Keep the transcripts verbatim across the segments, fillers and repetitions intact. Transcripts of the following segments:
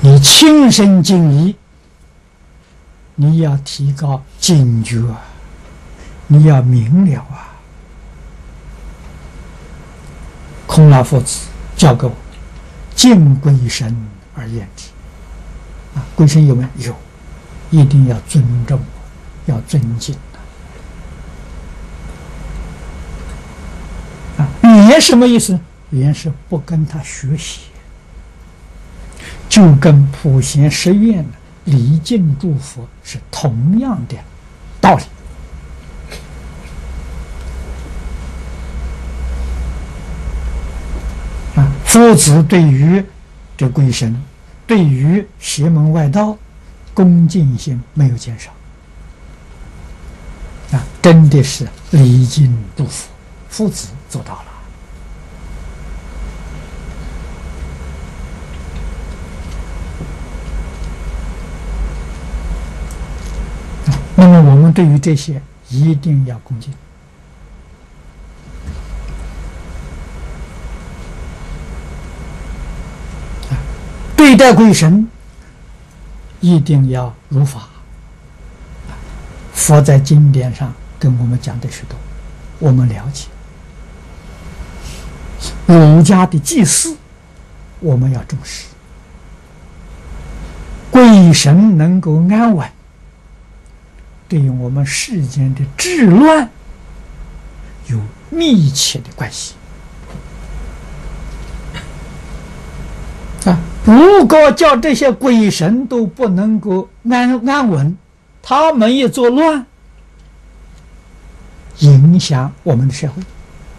你亲身经历，你要提高警觉，你要明了啊！孔老夫子教给我们：敬鬼神而远之。啊，鬼神有没有？有，一定要尊重，要尊敬啊！语言什么意思？语言是不跟他学习，就跟普贤十愿的礼敬诸佛是同样的道理。啊，夫子对于这鬼神，对于邪门外道，恭敬心没有减少。啊，真的是礼敬诸佛，夫子做到了。那么我们对于这些一定要恭敬。啊，对待鬼神一定要如法。佛在经典上跟我们讲的许多，我们了解。儒家的祭祀我们要重视，鬼神能够安稳，对于我们世间的治乱有密切的关系啊！如果叫这些鬼神都不能够安安稳，他们一作乱，影响我们的社会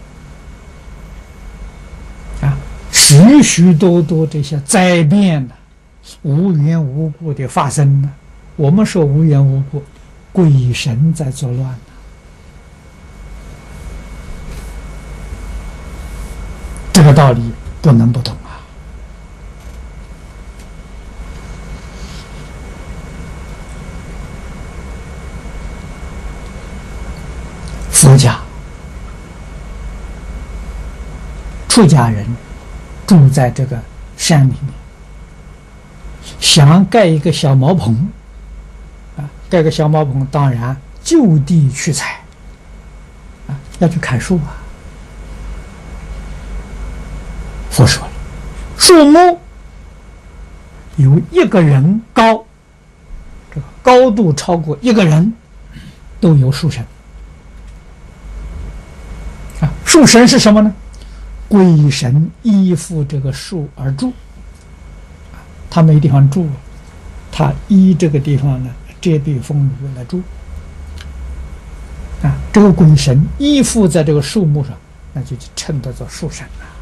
啊！许许多多这些灾变呢，无缘无故的发生呢，我们说无缘无故，鬼神在作乱呢。这个道理不能不懂啊！佛家出家人住在这个山里面，想盖一个小茅棚啊，盖个小茅棚，当然就地取材啊，要去砍树啊。佛说了，树木有一个人高，这个高度超过一个人，都有树神啊。树神是什么呢？鬼神依附这个树而住，他没地方住，他依这个地方呢遮蔽风雨来住啊。这个鬼神依附在这个树木上，那就称得作树神了。